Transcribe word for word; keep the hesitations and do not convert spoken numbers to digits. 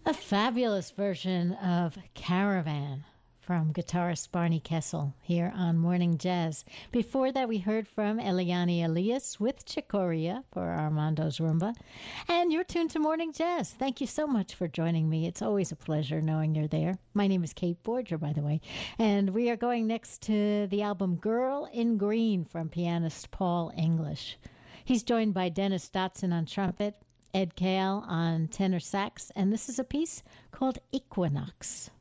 A fabulous version of Caravan from guitarist Barney Kessel here on Morning Jazz. Before that, we heard from Eliane Elias with Chicoria for Armando's Rumba. And you're tuned to Morning Jazz. Thank you so much for joining me. It's always a pleasure knowing you're there. My name is Kate Borger, by the way. And we are going next to the album Girl in Green from pianist Paul English. He's joined by Dennis Dotson on trumpet, Ed Kale on tenor sax, and this is a piece called Equinox.